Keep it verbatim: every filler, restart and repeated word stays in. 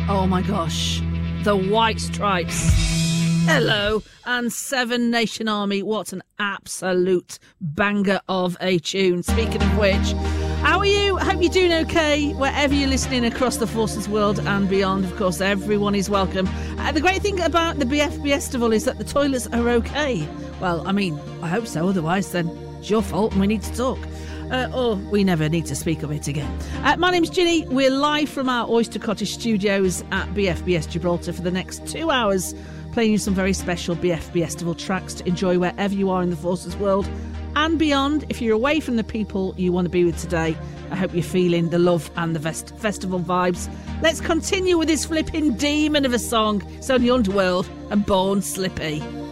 Oh my gosh. The White Stripes. Hello. And Seven Nation Army. What an absolute banger of a tune. Speaking of which, how are you? Hope you're doing okay wherever you're listening across the Forces world and beyond. Of course, everyone is welcome. Uh, the great thing about the B F B Festival is that the toilets are okay. Well, I mean, I hope so. Otherwise, then it's your fault and we need to talk. Uh, or we never need to speak of it again. Uh, my name's Ginny. We're live from our Oyster Cottage studios at B F B S Gibraltar for the next two hours, playing you some very special B F B Festival tracks to enjoy wherever you are in the Forces world and beyond. If you're away from the people you want to be with today, I hope you're feeling the love and the vest- festival vibes. Let's continue with this flipping demon of a song. It's only Underworld and Born Slippy.